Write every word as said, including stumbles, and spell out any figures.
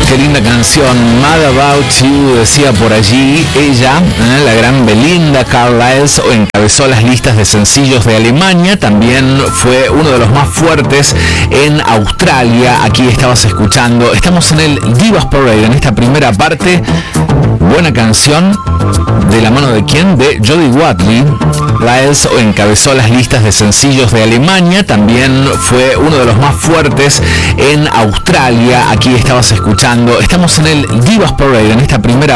Qué linda canción, Mad About You, decía por allí ella, ¿eh? La gran Belinda Carlisle, encabezó las listas de sencillos de Alemania, también fue uno de los más fuertes en Australia. Aquí estabas escuchando, estamos en el Divas Parade, en esta primera parte, buena canción, ¿de la mano de quién? De Jody Watley. Riles encabezó las listas de sencillos de Alemania, también fue uno de los más fuertes en Australia. Aquí estabas escuchando, estamos en el Divas Parade, en esta primera